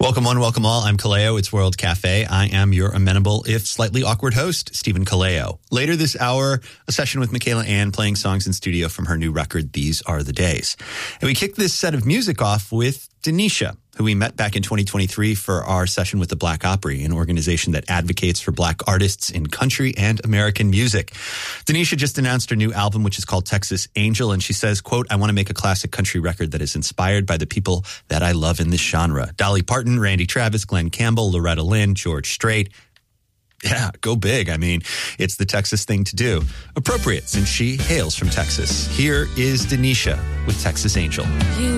Welcome one, welcome all. I'm Kaleo. It's World Cafe. I am your amenable, if slightly awkward host, Stephen Kaleo. Later this hour, a session with Michaela Ann playing songs in studio from her new record, These Are the Days. And we kicked this set of music off with Denisha, who we met back in 2023 for our session with the Black Opry, an organization that advocates for Black artists in country and American music. Denisha just announced her new album, which is called Texas Angel, and she says, quote, "I want to make a classic country record that is inspired by the people that I love in this genre. Dolly Parton, Randy Travis, Glenn Campbell, Loretta Lynn, George Strait." Yeah, go big. I mean, it's the Texas thing to do. Appropriate, since she hails from Texas. Here is Denisha with Texas Angel.